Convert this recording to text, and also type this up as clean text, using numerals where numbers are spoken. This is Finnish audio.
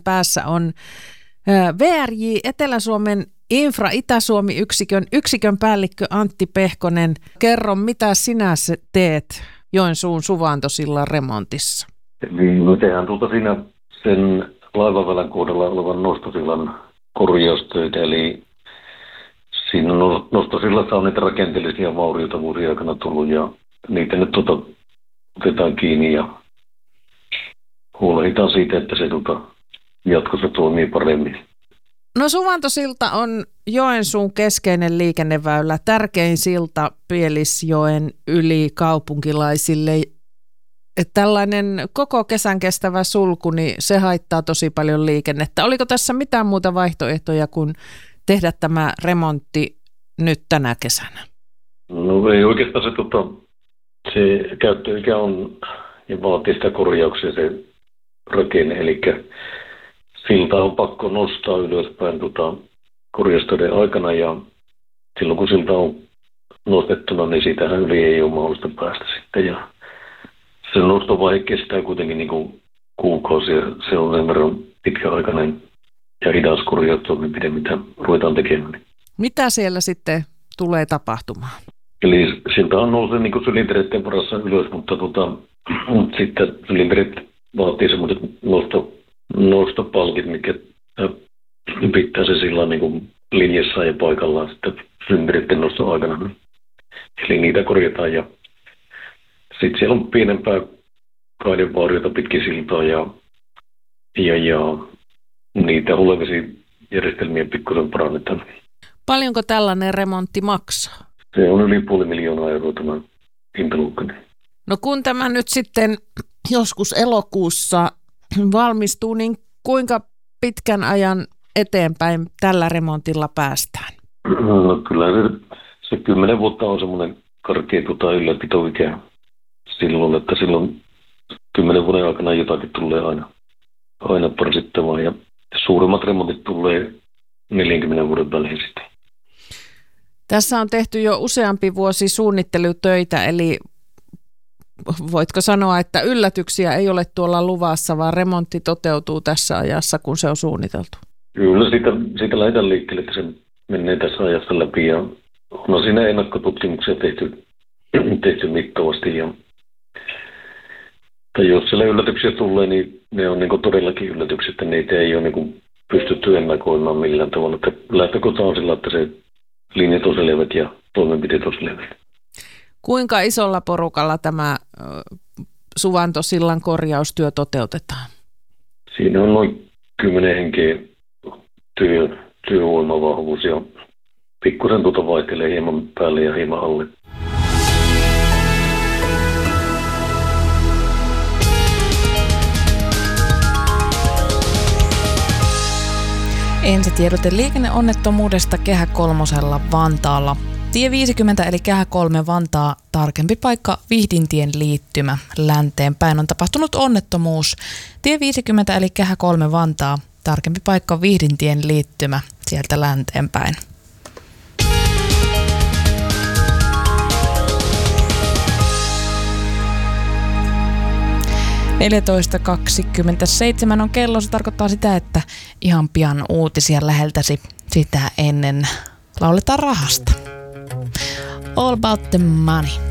päässä on VRJ Etelä-Suomen Infra Itä-Suomi-yksikön päällikkö Antti Pehkonen. Kerro, mitä sinä teet Joensuun Suvantosillan remontissa? Eli me tehdään siinä sen laivaväylän kohdalla olevan nostosillan korjaustöitä, eli siinä nostosillassa on niitä rakenteellisia vaurioita vuosien aikana tullut ja niitä nyt otetaan kiinni ja huolehditaan siitä, että se jatkossa toimii paremmin. No Suvantosilta on Joensuun keskeinen liikenneväylä, tärkein silta Pielisjoen yli kaupunkilaisille. Että tällainen koko kesän kestävä sulku, niin se haittaa tosi paljon liikennettä. Oliko tässä mitään muuta vaihtoehtoja kuin tehdä tämä remontti nyt tänä kesänä? No ei oikeastaan se käyttöikä on ja vaatii sitä korjauksia se rakenne, eli silta on pakko nostaa ylöspäin korjaustöiden aikana ja silloin kun silta on nostettuna, niin siitähän yli ei ole mahdollista päästä sitten ja se nostovaihe kestää kuitenkin niin kuin kuukausia. Se on sen verran pitkäaikainen ja hidas korjaustoimenpide, mitä ruvetaan tekemään. Mitä siellä sitten tulee tapahtumaan? Eli siltä on noussut niin sylintereiden varassa ylös, mutta sitten sylinterit vaatii semmoiset nostopalkit, mikä pitää se sillan niin kuin linjassa ja paikallaan sitten sylintereiden noston aikana. Eli niitä korjataan ja sitten siellä on pienempää kaidevaurioita pitkin siltaa ja niitä hulevesijärjestelmiä pikkusen parannetaan. Paljonko tällainen remontti maksaa? Se on yli 500 000 euroa tämä hintaluokka. No kun tämä nyt sitten joskus elokuussa valmistuu, niin kuinka pitkän ajan eteenpäin tällä remontilla päästään? No kyllä se 10 vuotta on semmoinen karkea ylläpitoikä silloin, että silloin 10 vuoden aikana jotakin tulee aina parsittavaa ja suurimmat remontit tulee 40 vuoden välein sitten. Tässä on tehty jo useampi vuosi suunnittelutöitä, eli voitko sanoa, että yllätyksiä ei ole tuolla luvassa, vaan remontti toteutuu tässä ajassa, kun se on suunniteltu? Kyllä, siitä lähdetään liikkeelle, että se menee tässä ajassa läpi ja on siinä ennakkotutkimuksia tehty mittavasti tai jos siellä yllätyksiä tulee, niin ne on niin todellakin yllätyksiä, että niitä ei ole niin pystytty ennakoimaan millään tavalla. Että lähtökohta on sillä, että se linjat on selvät ja toimenpiteet on selvät. Kuinka isolla porukalla tämä Suvantosillan korjaustyö toteutetaan? Siinä on noin 10 henkeä työvoimavahvuus ja pikkusen vaihtelee hieman päälle ja hieman alle. Ensitiedote liikenneonnettomuudesta Kehä kolmosella Vantaalla. Tie 50 eli Kehä 3 Vantaa, tarkempi paikka Vihdintien liittymä. Länteen päin on tapahtunut onnettomuus. Tie 50 eli Kehä 3 Vantaa, tarkempi paikka Vihdintien liittymä, sieltä länteen päin. (14.27) on kello. Se tarkoittaa sitä, että ihan pian uutisia läheltäsi sitä ennen lauletaan rahasta. All about the money.